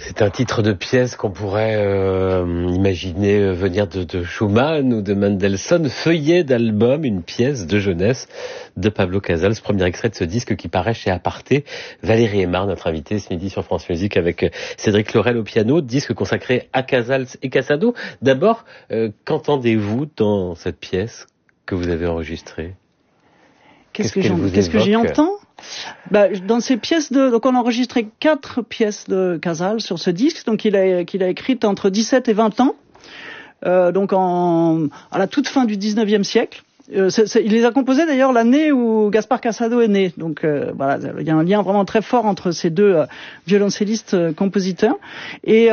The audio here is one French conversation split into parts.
C'est un titre de pièce qu'on pourrait imaginer venir de Schumann ou de Mendelssohn, feuillet d'album, une pièce de jeunesse de Pablo Casals, premier extrait de ce disque qui paraît chez Aparté. Valérie Aymar, notre invitée ce midi sur France Musique avec Cédric Laurel au piano, disque consacré à Casals et Casado. D'abord, qu'entendez-vous dans cette pièce que vous avez enregistrée? Qu'est-ce que j'y entends? Dans ces pièces donc on a enregistré 4 pièces de Casals sur ce disque, donc qu'il a écrites entre 17 et 20 ans, donc à la toute fin du 19e siècle. Il les a composées d'ailleurs l'année où Gaspar Casado est né, donc voilà, il y a un lien vraiment très fort entre ces deux violoncellistes compositeurs. Et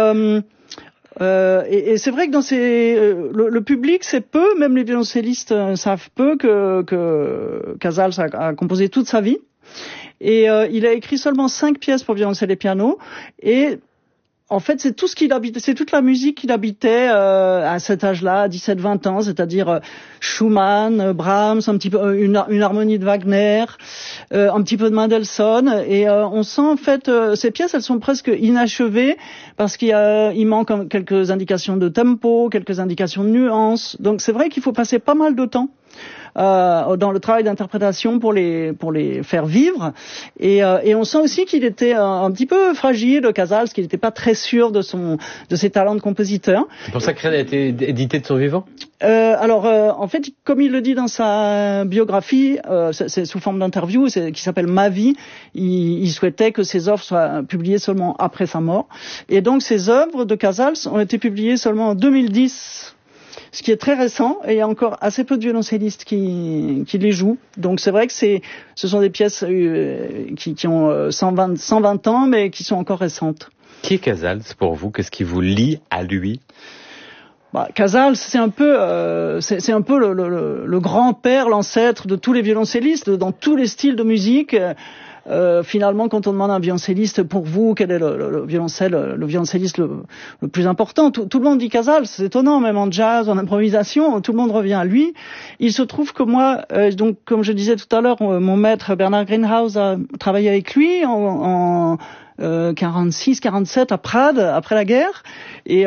c'est vrai que dans le public c'est peu, même les violoncellistes savent peu que Casals a composé toute sa vie. Et il a écrit seulement 5 pièces pour violoncelle et piano, et en fait c'est tout ce qu'il habitait, c'est toute la musique qu'il habitait à cet âge-là, 17-20 ans, c'est-à-dire Schumann, Brahms, un petit peu une harmonie de Wagner, un petit peu de Mendelssohn, et on sent en fait ces pièces elles sont presque inachevées parce il manque quelques indications de tempo, quelques indications de nuances. Donc c'est vrai qu'il faut passer pas mal de temps dans le travail d'interprétation pour les faire vivre, et on sent aussi qu'il était un petit peu fragile, Casals, qu'il n'était pas très sûr de ses talents de compositeur. C'est pour ça que rien n'a été édité de son vivant. En fait, comme il le dit dans sa biographie, c'est sous forme d'interview, qui s'appelle Ma vie, il souhaitait que ses œuvres soient publiées seulement après sa mort, et donc ces œuvres de Casals ont été publiées seulement en 2010. Ce qui est très récent, et il y a encore assez peu de violoncellistes qui les jouent. Donc c'est vrai que ce sont des pièces qui ont 120 ans, mais qui sont encore récentes. Qui est Casals pour vous? Qu'est-ce qui vous lie à lui? Casals, c'est un peu le grand-père, l'ancêtre de tous les violoncellistes, dans tous les styles de musique. Finalement, quand on demande à un violoncelliste, pour vous, quel est le violoncelliste le plus important, tout le monde dit Casals. C'est étonnant, même en jazz, en improvisation, tout le monde revient à lui. Il se trouve que moi, donc comme je disais tout à l'heure, mon maître Bernard Greenhouse a travaillé avec lui en 46-47 à Prades, après la guerre, et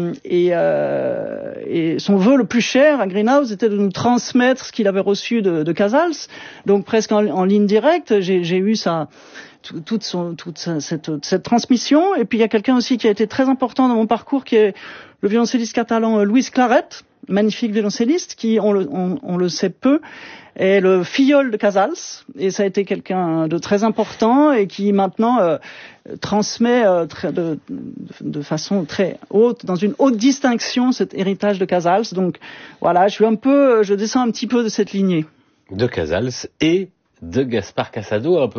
son vœu le plus cher à Greenhouse était de nous transmettre ce qu'il avait reçu de Casals, donc presque en ligne directe. J'ai eu toute cette transmission. Et puis il y a quelqu'un aussi qui a été très important dans mon parcours, qui est le violoncelliste catalan Luis Claret, magnifique violoncelliste, qui on le sait peu, est le filleul de Casals, et ça a été quelqu'un de très important et qui maintenant transmet de façon très haute, dans une haute distinction, cet héritage de Casals. Donc voilà, je descends un petit peu de cette lignée. De Casals et de Gaspar Casado, un peu